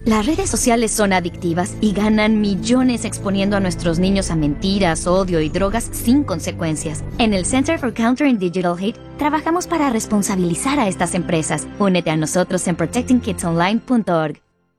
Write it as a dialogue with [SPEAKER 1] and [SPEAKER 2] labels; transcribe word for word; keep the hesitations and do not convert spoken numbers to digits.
[SPEAKER 1] Las redes sociales son adictivas y ganan millones exponiendo a nuestros niños a mentiras, odio y drogas sin consecuencias. En el Center for Countering Digital Hate trabajamos para responsabilizar a estas empresas. Únete a nosotros en protecting kids online punto org.